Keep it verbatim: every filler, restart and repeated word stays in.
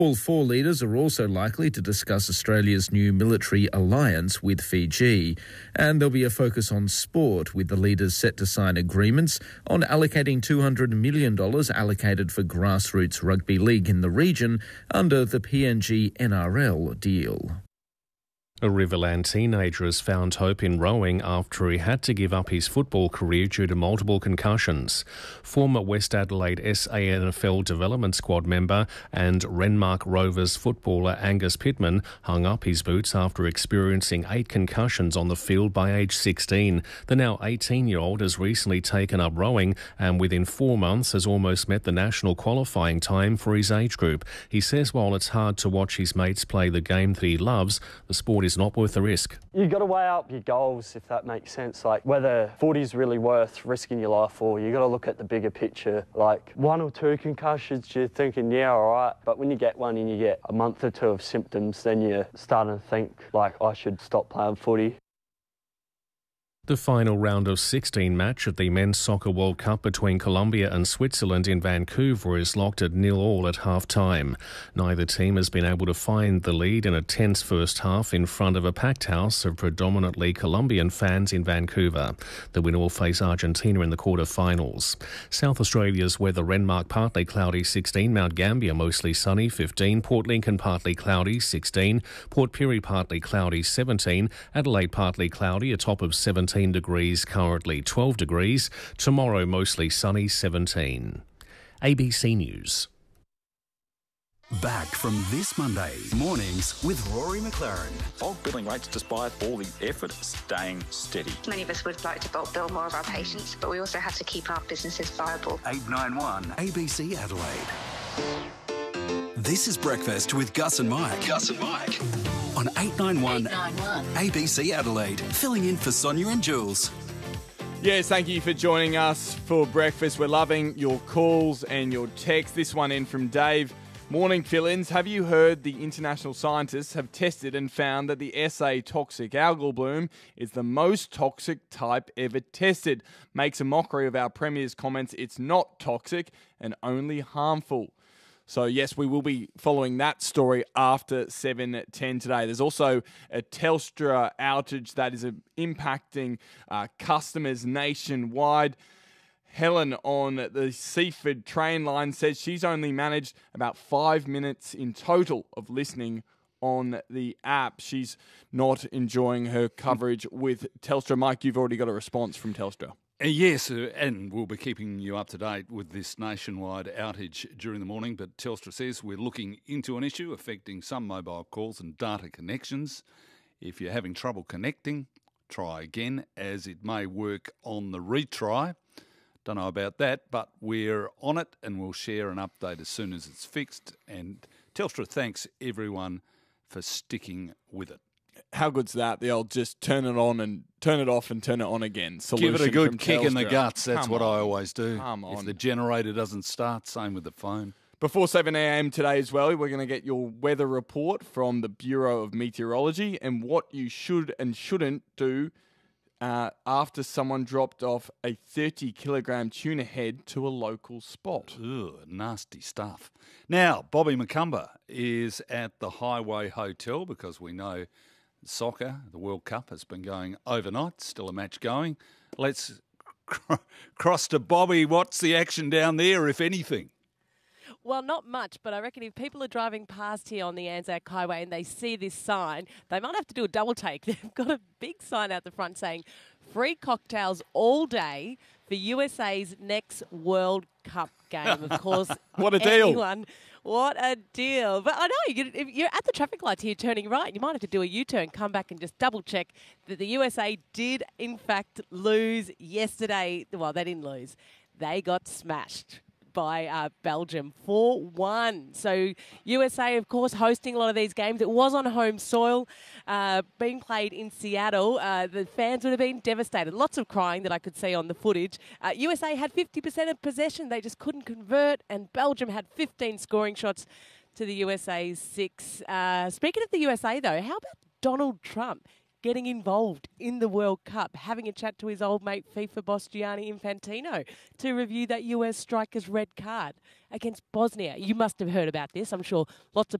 All four leaders are also likely to discuss Australia's new military alliance with Fiji. And there'll be a focus on sport, with the leaders set to sign agreements on allocating two hundred million dollars allocated for grassroots rugby league in the region under the P N G N R L deal. A Riverland teenager has found hope in rowing after he had to give up his football career due to multiple concussions. Former West Adelaide S A N F L Development Squad member and Renmark Rovers footballer Angus Pittman hung up his boots after experiencing eight concussions on the field by age sixteen. The now eighteen-year-old has recently taken up rowing and within four months has almost met the national qualifying time for his age group. He says while it's hard to watch his mates play the game that he loves, the sport is not worth the risk. You've got to weigh up your goals, if that makes sense. Like whether footy's really worth risking your life for. You've got to look at the bigger picture. Like one or two concussions, you're thinking, yeah, all right. But when you get one and you get a month or two of symptoms, then you're starting to think, like, I should stop playing footy. The final round of sixteen match at the Men's Soccer World Cup between Colombia and Switzerland in Vancouver is locked at nil all at half-time. Neither team has been able to find the lead in a tense first half in front of a packed house of predominantly Colombian fans in Vancouver. The winner will face Argentina in the quarter-finals. South Australia's weather: Renmark partly cloudy sixteen, Mount Gambier mostly sunny fifteen, Port Lincoln partly cloudy sixteen, Port Pirie partly cloudy seventeen, Adelaide partly cloudy, a top of seventeen degrees, currently twelve degrees. Tomorrow mostly sunny, seventeen. A B C News. Back from this Monday, mornings with Rory McLaren. Bulk billing rates, despite all the effort, staying steady. Many of us would like to bulk bill more of our patients, but we also have to keep our businesses viable. eight nine one A B C Adelaide. This is Breakfast with Gus and Mike. Gus and Mike. On eight nine one A B C Adelaide, filling in for Sonia and Jules. Yes, thank you for joining us for breakfast. We're loving your calls and your texts. This one in from Dave. Morning, fill-ins. Have you heard the international scientists have tested and found that the S A toxic algal bloom is the most toxic type ever tested? Makes a mockery of our Premier's comments, it's not toxic and only harmful. So, yes, we will be following that story after seven ten today. There's also a Telstra outage that is impacting uh, customers nationwide. Helen on the Seaford train line says she's only managed about five minutes in total of listening on the app. She's not enjoying her coverage with Telstra. Mike, you've already got a response from Telstra. Uh, yes, uh, and we'll be keeping you up to date with this nationwide outage during the morning, but Telstra says we're looking into an issue affecting some mobile calls and data connections. If you're having trouble connecting, try again, as it may work on the retry. Don't know about that, but we're on it and we'll share an update as soon as it's fixed. And Telstra thanks everyone for sticking with it. How good's that? They'll just turn it on and turn it off and turn it on again. Solution Give it a good from kick Telstra. in the guts. That's Come what on. I always do. Come on. If the generator doesn't start, same with the phone. Before seven a.m. today as well, we're going to get your weather report from the Bureau of Meteorology and what you should and shouldn't do uh, after someone dropped off a thirty kilogram tuna head to a local spot. Ugh, nasty stuff. Now, Bobby McCumber is at the Highway Hotel because we know soccer, the World Cup, has been going overnight. Still a match going. Let's cr- cross to Bobby. What's the action down there, if anything? Well, not much, but I reckon if people are driving past here on the Anzac Highway and they see this sign, they might have to do a double take. They've got a big sign out the front saying free cocktails all day for U S A's next World Cup game. Of course, what a deal. Anyone, what a deal. But I know, you, if you're at the traffic lights here turning right, you might have to do a U-turn, come back and just double check that the U S A did, in fact, lose yesterday. Well, they didn't lose. They got smashed by uh, Belgium four one. So U S A, of course, hosting a lot of these games. It was on home soil, uh, being played in Seattle. Uh, the fans would have been devastated. Lots of crying that I could see on the footage. Uh, U S A had fifty percent of possession. They just couldn't convert, and Belgium had fifteen scoring shots to the U S A's six. Uh, speaking of the U S A, though, how about Donald Trump? getting involved in the World Cup, having a chat to his old mate FIFA boss Gianni Infantino to review that U S striker's red card against Bosnia. You must have heard about this. I'm sure lots of